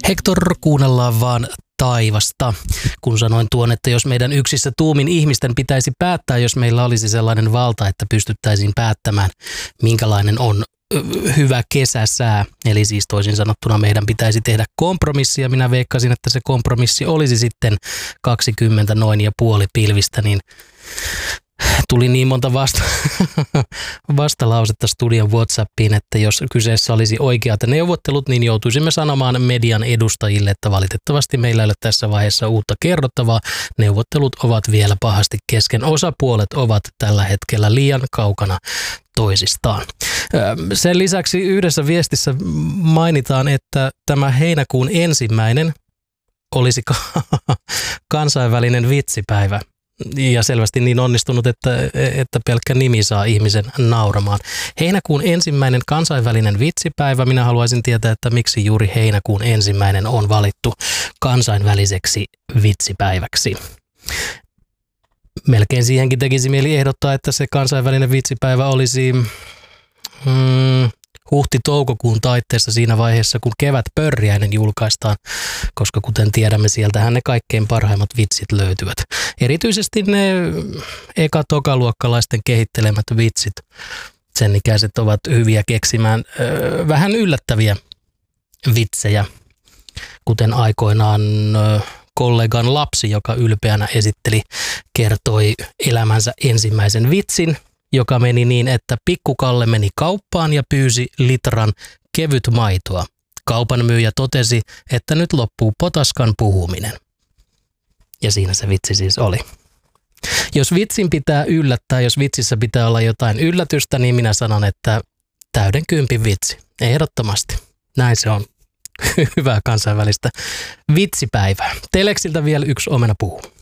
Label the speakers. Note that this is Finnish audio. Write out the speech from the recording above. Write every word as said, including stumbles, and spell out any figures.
Speaker 1: Hector, kuunnellaan vaan taivasta. Kun sanoin tuon, että jos meidän yksissä tuumin ihmisten pitäisi päättää, jos meillä olisi sellainen valta, että pystyttäisiin päättämään, minkälainen on hyvä kesäsää. Eli siis toisin sanottuna meidän pitäisi tehdä kompromissi, ja minä veikkasin, että se kompromissi olisi sitten kaksikymmentä noin ja puoli pilvistä, niin tuli niin monta vasta- vastalausetta studion WhatsAppiin, että jos kyseessä olisi oikeat neuvottelut, niin joutuisimme sanomaan median edustajille, että valitettavasti meillä ei ole tässä vaiheessa uutta kerrottavaa. Neuvottelut ovat vielä pahasti kesken. Osapuolet ovat tällä hetkellä liian kaukana toisistaan. Sen lisäksi yhdessä viestissä mainitaan, että tämä heinäkuun ensimmäinen olisi kansainvälinen vitsipäivä. Ja selvästi niin onnistunut, että, että pelkkä nimi saa ihmisen nauramaan. Heinäkuun ensimmäinen kansainvälinen vitsipäivä. Minä haluaisin tietää, että miksi juuri heinäkuun ensimmäinen on valittu kansainväliseksi vitsipäiväksi. Melkein siihenkin tekisi mieli ehdottaa, että se kansainvälinen vitsipäivä olisi hmm, huhti-toukokuun taitteessa siinä vaiheessa, kun kevätpörriäinen julkaistaan, koska kuten tiedämme, sieltähän ne kaikkein parhaimmat vitsit löytyvät. Erityisesti ne eka-tokaluokkalaisten kehittelemät vitsit, sen ikäiset ovat hyviä keksimään ö, vähän yllättäviä vitsejä, kuten aikoinaan ö, kollegan lapsi, joka ylpeänä esitteli, kertoi elämänsä ensimmäisen vitsin, joka meni niin, että pikkukalle meni kauppaan ja pyysi litran kevyt maitoa. Kaupan myyjä totesi, että nyt loppuu potaskan puhuminen. Ja siinä se vitsi siis oli. Jos vitsin pitää yllättää, jos vitsissä pitää olla jotain yllätystä, niin minä sanon, että täyden kympin vitsi. Ehdottomasti. Näin se on. Hyvää kansainvälistä vitsipäivää. Teleksiltä vielä yksi omena puhuu.